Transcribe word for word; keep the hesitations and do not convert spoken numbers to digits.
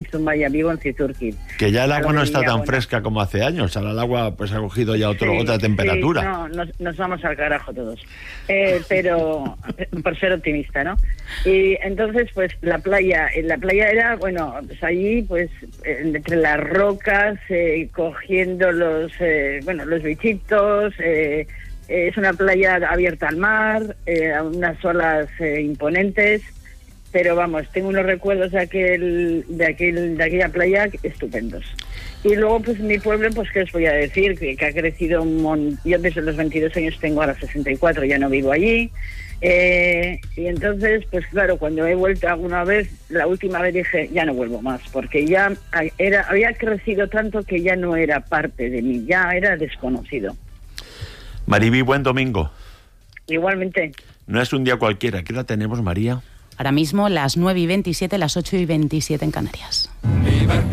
Zumaya, vivo en Cizurkil. Que ya el agua no está tan bueno. fresca como hace años, ahora el agua pues ha cogido ya otro, Sí, otra temperatura. Sí, no, nos, nos vamos al carajo todos. Eh, pero, por ser optimista, ¿no? Y entonces, pues, la playa, la playa era, bueno, pues allí, pues, entre las rocas, eh, cogiendo los, eh, bueno, los bichitos, eh, es una playa abierta al mar, eh, a unas olas eh, imponentes, pero vamos, tengo unos recuerdos de aquel, de aquel, de aquella playa estupendos. Y luego, pues mi pueblo, pues qué os voy a decir, que, que ha crecido un montón. Yo desde los veintidós años tengo ahora sesenta y cuatro, ya no vivo allí. Eh, y entonces, pues claro, cuando he vuelto alguna vez, la última vez dije, ya no vuelvo más, porque ya era, había crecido tanto que ya no era parte de mí, ya era desconocido. Mariví, buen domingo. Igualmente. No es un día cualquiera. ¿Qué edad tenemos, María? Ahora mismo las nueve y veintisiete, las ocho y veintisiete en Canarias.